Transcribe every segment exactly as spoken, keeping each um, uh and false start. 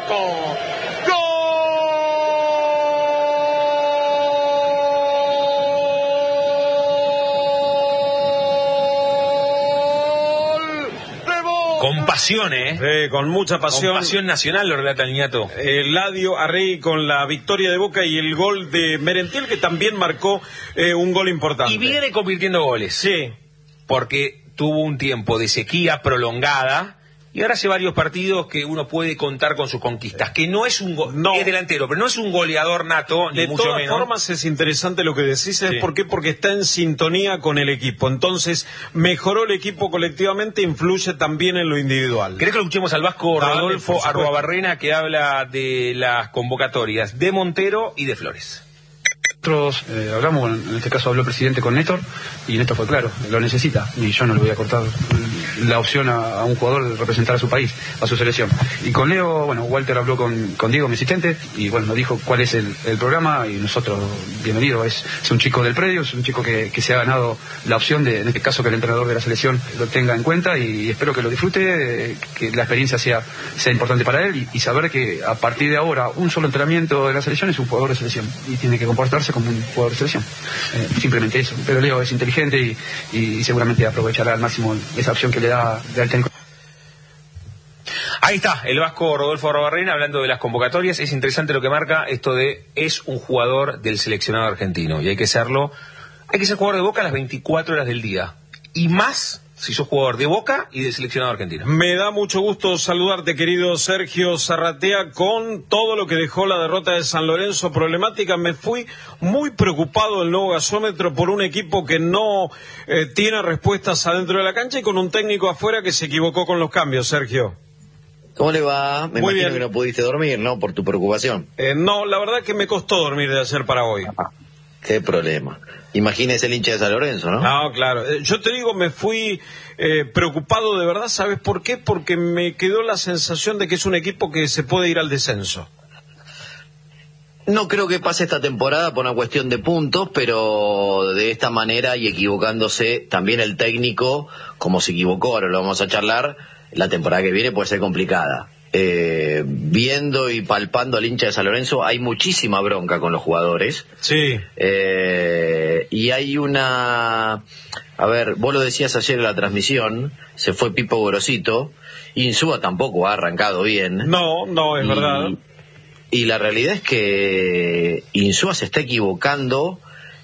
arco. Con pasión, ¿eh? Eh, con mucha pasión. Con pasión nacional, lo relata el Niñato. Eladio Arregui con la victoria de Boca y el gol de Merentiel, que también marcó eh, un gol importante. Y viene convirtiendo goles. Sí. Porque tuvo un tiempo de sequía prolongada y ahora hace varios partidos que uno puede contar con sus conquistas. Que no es un go no. es delantero, pero no es un goleador nato, ni de mucho todas menos. formas es interesante lo que decís. ¿Sabes sí. por qué? Porque está en sintonía con el equipo. Entonces, mejoró el equipo colectivamente, influye también en lo individual. ¿Querés que lo escuchemos al Vasco Dale, Rodolfo Arruabarrena, que habla de las convocatorias de Montero y de Flores? Nosotros eh, hablamos, bueno, en este caso habló el presidente con Néstor y Néstor fue claro, lo necesita y yo no le voy a cortar la opción a, a un jugador de representar a su país, a su selección. Y con Leo, bueno, Walter habló con, con Diego, mi asistente, y bueno, nos dijo cuál es el, el programa y nosotros, bienvenido, es, es un chico del predio, es un chico que, que se ha ganado la opción de, en este caso, que el entrenador de la selección lo tenga en cuenta y espero que lo disfrute, eh, que la experiencia sea, sea importante para él y, y saber que a partir de ahora un solo entrenamiento de la selección es un jugador de selección y tiene que comportarse como un jugador de selección. Eh, simplemente eso. Pero Leo es inteligente y, y seguramente aprovechará al máximo esa opción que le da el técnico. Ahí está, el Vasco Rodolfo Arruabarrena hablando de las convocatorias. Es interesante lo que marca esto de es un jugador del seleccionado argentino y hay que serlo, hay que ser jugador de Boca a las veinticuatro horas del día y más si sos jugador de Boca y del seleccionado argentino. Me da mucho gusto saludarte, querido Sergio Zarratea, con todo lo que dejó la derrota de San Lorenzo problemática. Me fui muy preocupado del nuevo gasómetro por un equipo que no eh, tiene respuestas adentro de la cancha y con un técnico afuera que se equivocó con los cambios, Sergio. ¿Cómo le va? Me Muy imagino bien. que no pudiste dormir, ¿no? Por tu preocupación. Eh, no, la verdad que me costó dormir de ayer para hoy. Ah, qué problema. Imagínese el hincha de San Lorenzo, ¿no? No, claro. Eh, yo te digo, me fui eh, preocupado de verdad. ¿Sabes por qué? Porque me quedó la sensación de que es un equipo que se puede ir al descenso. No creo que pase esta temporada por una cuestión de puntos, pero de esta manera y equivocándose también el técnico, como se equivocó, ahora lo vamos a charlar, la temporada que viene puede ser complicada. Eh, viendo y palpando al hincha de San Lorenzo, hay muchísima bronca con los jugadores. Sí. Eh, y hay una... A ver, vos lo decías ayer en la transmisión, se fue Pipo Grosito, Insúa tampoco ha arrancado bien. No, no, es y, verdad. Y la realidad es que Insúa se está equivocando.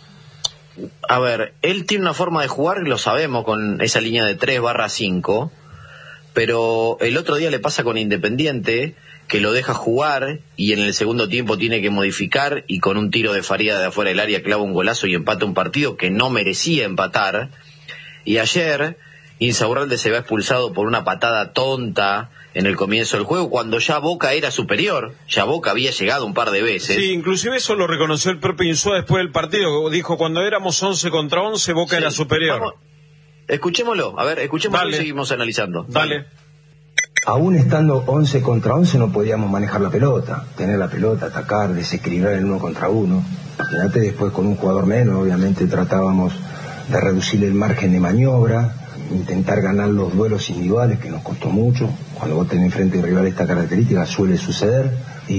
A ver, él tiene una forma de jugar, lo sabemos, con esa línea de tres barra cinco, pero el otro día le pasa con Independiente, que lo deja jugar y en el segundo tiempo tiene que modificar y con un tiro de Faría de afuera del área clava un golazo y empata un partido que no merecía empatar. Y ayer Insaurralde se ve expulsado por una patada tonta en el comienzo del juego, cuando ya Boca era superior, ya Boca había llegado un par de veces. Sí, inclusive eso lo reconoció el propio Insúa después del partido, dijo cuando éramos once contra once, Boca sí. era superior. Vamos, escuchémoslo, a ver, escuchémoslo Dale. y seguimos analizando. Dale. Aún estando once contra once no podíamos manejar la pelota, tener la pelota, atacar, desequilibrar el uno contra uno. Imagínate, después con un jugador menos, obviamente tratábamos de reducir el margen de maniobra, intentar ganar los duelos individuales, que nos costó mucho. Cuando vos tenés frente a un rival esta característica suele suceder.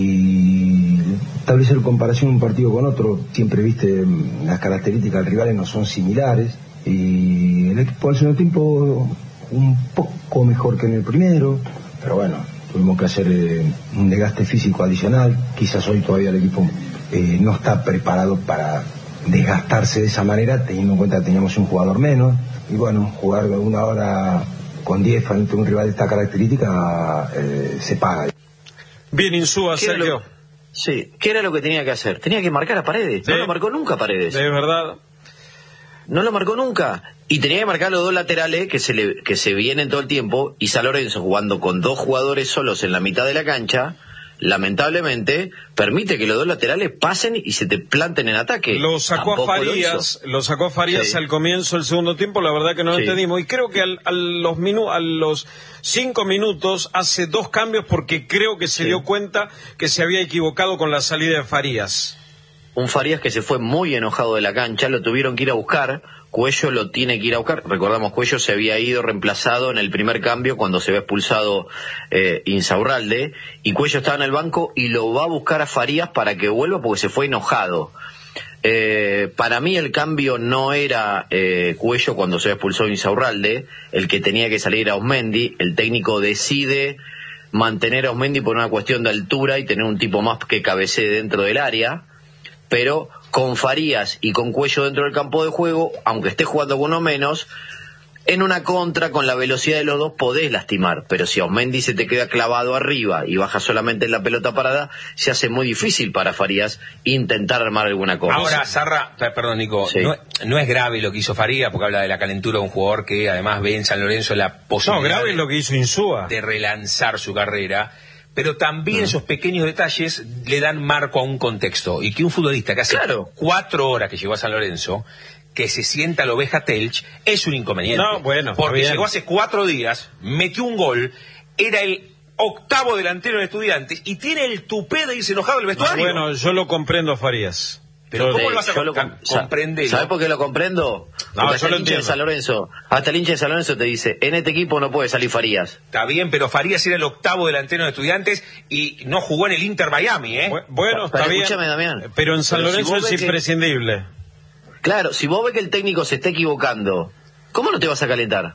Y establecer comparación un partido con otro, siempre viste, las características del rival no son similares. Y el equipo al segundo tiempo un poco mejor que en el primero, pero bueno, tuvimos que hacer eh, un desgaste físico adicional. Quizás hoy todavía el equipo eh, no está preparado para desgastarse de esa manera, teniendo en cuenta que teníamos un jugador menos. Y bueno, jugar una hora con diez frente a un rival de esta característica eh, se paga. Bien, Insúa, Sergio. Lo, sí, ¿qué era lo que tenía que hacer? Tenía que marcar a Paredes. Sí. No lo marcó nunca Paredes. De verdad. No lo marcó nunca. Y tenía que marcar los dos laterales que se le, que se vienen todo el tiempo. Y San Lorenzo, jugando con dos jugadores solos en la mitad de la cancha, lamentablemente permite que los dos laterales pasen y se te planten en ataque. Lo sacó Tampoco a Farías, lo, lo sacó a Farías sí. al comienzo del segundo tiempo, la verdad que no lo sí. entendimos. Y creo que al, a los minu, a los cinco minutos hace dos cambios porque creo que se sí. dio cuenta que se había equivocado con la salida de Farías. un Farías que se fue muy enojado de la cancha, lo tuvieron que ir a buscar, Cuello lo tiene que ir a buscar, recordamos Cuello se había ido reemplazado en el primer cambio cuando se había expulsado eh, Insaurralde, y Cuello estaba en el banco y lo va a buscar a Farías para que vuelva porque se fue enojado. Eh, para mí el cambio no era eh, Cuello cuando se había expulsado Insaurralde, el que tenía que salir a Osmendi, el técnico decide mantener a Osmendi por una cuestión de altura y tener un tipo más que cabecee dentro del área, pero con Farías y con Cuello dentro del campo de juego, aunque esté jugando con uno menos, en una contra con la velocidad de los dos podés lastimar, pero si Osmendi se te queda clavado arriba y baja solamente en la pelota parada, se hace muy difícil para Farías intentar armar alguna cosa. Ahora, Sarra, perdón Nico, sí. no, no es grave lo que hizo Farías, porque habla de la calentura de un jugador que además ve en San Lorenzo la posibilidad no, grave es lo que hizo Insúa. de relanzar su carrera, pero también mm. esos pequeños detalles le dan marco a un contexto, y que un futbolista que hace claro. cuatro horas que llegó a San Lorenzo, que se sienta la oveja Telch, es un inconveniente. No, bueno, porque bien. llegó hace cuatro días, metió un gol, era el octavo delantero de Estudiantes, y tiene el tupé de irse enojado del vestuario. No, bueno, yo lo comprendo a Farías. Pero yo, ¿cómo sí, lo vas a lo com comprender? ¿Sabes por qué lo comprendo? No, Porque hasta yo lo el hincha de entiendo. San Lorenzo, hasta el hincha de San Lorenzo te dice, en este equipo no puede salir Farías. Está bien, pero Farías era el octavo delantero de Estudiantes y no jugó en el Inter Miami, ¿eh? Bueno, está pero bien. Escúchame, Damián. Pero en San Pero Lorenzo si es imprescindible. Que... Claro, si vos ves que el técnico se está equivocando, ¿cómo no te vas a calentar?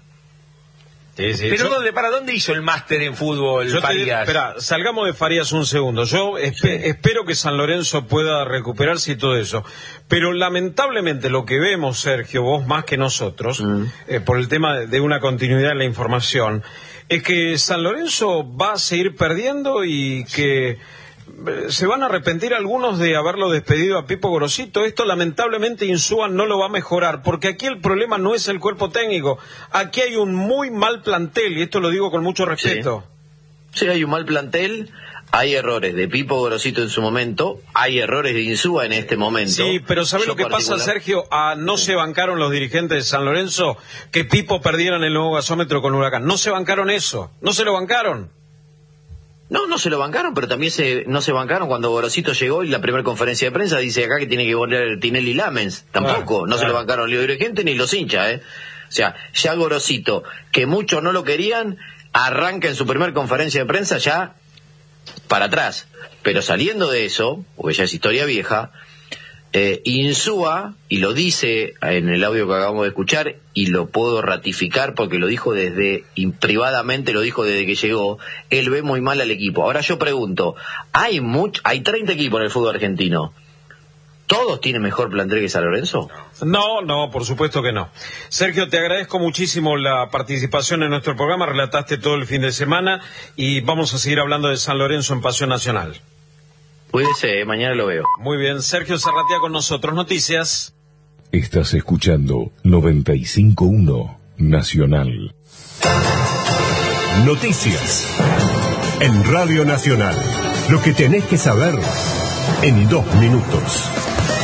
Sí, sí, pero yo... ¿dónde, ¿para dónde hizo el máster en fútbol yo Farías? Espera, salgamos de Farías un segundo. Yo espe sí. espero que San Lorenzo pueda recuperarse y todo eso. Pero lamentablemente lo que vemos, Sergio, vos más que nosotros, mm. eh, por el tema de una continuidad en la información, es que San Lorenzo va a seguir perdiendo y que se van a arrepentir algunos de haberlo despedido a Pipo Gorosito. Esto lamentablemente Insúa no lo va a mejorar, porque aquí el problema no es el cuerpo técnico, aquí hay un muy mal plantel, y esto lo digo con mucho respeto. Sí, sí hay un mal plantel, hay errores de Pipo Gorosito en su momento, hay errores de Insúa en este momento. Sí, pero ¿sabes lo que particular... pasa, Sergio? Ah, no sí. se bancaron los dirigentes de San Lorenzo que Pipo perdiera en el nuevo gasómetro con Huracán, no se bancaron eso, no se lo bancaron. No, no se lo bancaron, pero también se, no se bancaron cuando Gorosito llegó y la primera conferencia de prensa dice acá que tiene que volver Tinelli Lamens. Tampoco, claro, no claro. se lo bancaron los dirigentes ni los hinchas, ¿eh? O sea, ya Gorosito, que muchos no lo querían, arranca en su primera conferencia de prensa ya para atrás. Pero saliendo de eso, porque ya es historia vieja, eh, Insúa, y lo dice en el audio que acabamos de escuchar, y lo puedo ratificar porque lo dijo desde, y privadamente lo dijo desde que llegó, él ve muy mal al equipo. Ahora yo pregunto, hay much, hay treinta equipos en el fútbol argentino, ¿todos tienen mejor plantel que San Lorenzo? No, no, por supuesto que no. Sergio, te agradezco muchísimo la participación en nuestro programa, relataste todo el fin de semana y vamos a seguir hablando de San Lorenzo en Pasión Nacional. Cuídese, mañana lo veo. Muy bien, Sergio Sarratea con nosotros. Noticias. Estás escuchando noventa y cinco punto uno Nacional. Noticias en Radio Nacional. Lo que tenés que saber en dos minutos.